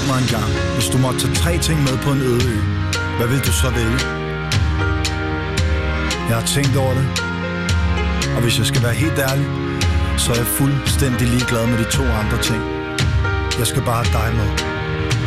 mig en gang, hvis du måtte tage 3 ting med på en øde ø, hvad vil du så vælge? Jeg har tænkt over det, og hvis jeg skal være helt ærlig, så er jeg fuldstændig ligeglad med de 2 andre ting. Jeg skal bare have dig med.